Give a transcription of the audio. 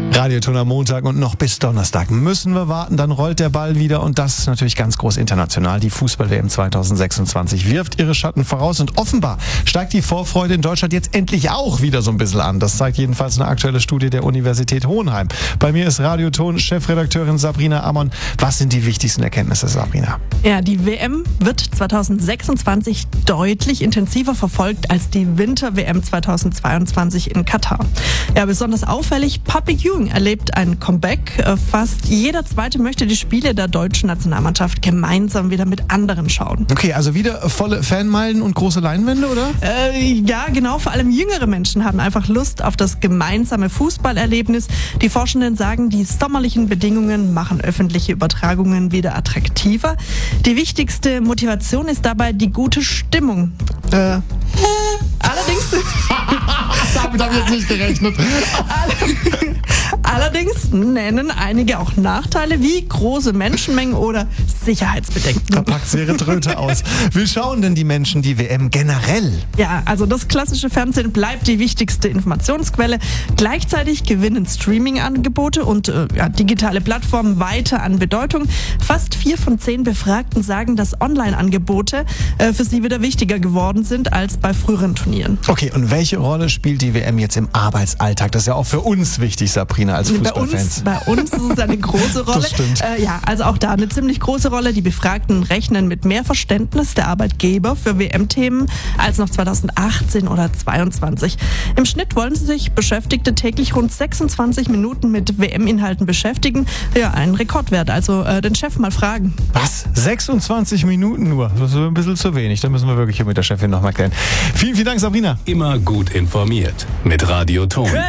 Radioton am Montag und noch bis Donnerstag müssen wir warten, dann rollt der Ball wieder und das ist natürlich ganz groß international. Die Fußball-WM 2026 wirft ihre Schatten voraus und offenbar steigt die Vorfreude in Deutschland jetzt endlich auch wieder so ein bisschen an. Das zeigt jedenfalls eine aktuelle Studie der Universität Hohenheim. Bei mir ist Radioton-Chefredakteurin Sabrina Amon. Was sind die wichtigsten Erkenntnisse, Sabrina? Ja, die WM wird 2026 deutlich intensiver verfolgt als die Winter-WM 2022 in Katar. Ja, besonders auffällig, Public Viewing erlebt ein Comeback. Fast jeder Zweite möchte die Spiele der deutschen Nationalmannschaft gemeinsam wieder mit anderen schauen. Okay, also wieder volle Fanmeilen und große Leinwände, oder? Ja, genau. Vor allem jüngere Menschen haben einfach Lust auf das gemeinsame Fußballerlebnis. Die Forschenden sagen, die sommerlichen Bedingungen machen öffentliche Übertragungen wieder attraktiver. Die wichtigste Motivation ist dabei die gute Stimmung. Allerdings... Damit habe ich jetzt nicht gerechnet. Allerdings nennen einige auch Nachteile wie große Menschenmengen oder Sicherheitsbedenken. Da packt sie ihre Tröte aus. Wie schauen denn die Menschen die WM generell? Ja, also das klassische Fernsehen bleibt die wichtigste Informationsquelle. Gleichzeitig gewinnen Streaming-Angebote und digitale Plattformen weiter an Bedeutung. Fast 4 von 10 Befragten sagen, dass Online-Angebote für sie wieder wichtiger geworden sind als bei früheren Turnieren. Okay, und welche Rolle spielt die WM jetzt im Arbeitsalltag? Das ist ja auch für uns wichtig, Sabrina, als Fußballfans. Bei uns ist es eine große Rolle. Das stimmt. Also auch da eine ziemlich große Rolle. Die Befragten rechnen mit mehr Verständnis der Arbeitgeber für WM-Themen als noch 2018 oder 2022. Im Schnitt wollen sich Beschäftigte täglich rund 26 Minuten mit WM-Inhalten beschäftigen. Ja, ein Rekordwert. Also den Chef mal fragen. Was? 26 Minuten nur? Das ist ein bisschen zu wenig. Da müssen wir wirklich mit der Chefin nochmal klären. Vielen, vielen Dank, Sabrina. Immer gut informiert mit Radioton.